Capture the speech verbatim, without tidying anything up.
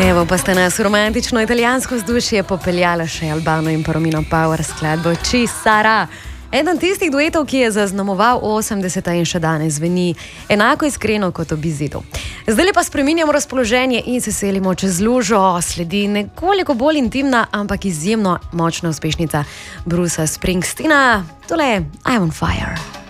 Evo pa ste nas v romantično italijansko vzdušje popeljala še Albano in Romina Power skladbo Ci sarà. Eden tistih duetov, ki je zaznamoval osemdeseta in še danes zveni enako iskreno kot ob izidu. Zdaj pa spreminjamo razpoloženje in se selimo čez lužo. Sledi nekoliko bolj intimna, ampak izjemno močna uspešnica Brucea Springsteena. Tole je I'm on fire.